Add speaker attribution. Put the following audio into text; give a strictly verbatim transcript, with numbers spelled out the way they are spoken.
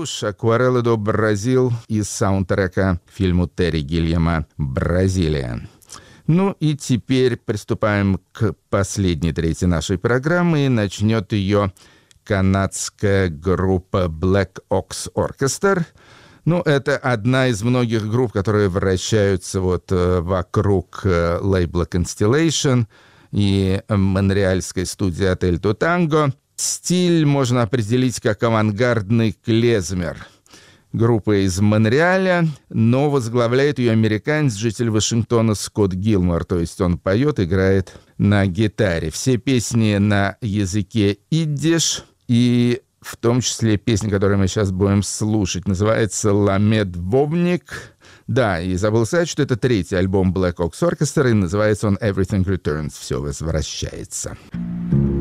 Speaker 1: Блюш, Акварелла до Бразил из саундтрека к фильму Терри Гильяма «Бразилия». Ну и теперь приступаем к последней трети нашей программы, и начнет ее канадская группа Black Ox Orchestra. Ну, это одна из многих групп, которые вращаются вот э, вокруг э, лейбла Constellation и монреальской студии Отель Тутанго. Стиль можно определить как авангардный клезмер. Группа из Монреаля, но возглавляет ее американец, житель Вашингтона Скотт Гилмор, то есть он поет, играет на гитаре. Все песни на языке идиш, и в том числе песня, которую мы сейчас будем слушать, называется «Ламед Вовник». Да, и забыл сказать, что это третий альбом Black Ox Orchestra, и называется он «Everything Returns», «Все возвращается».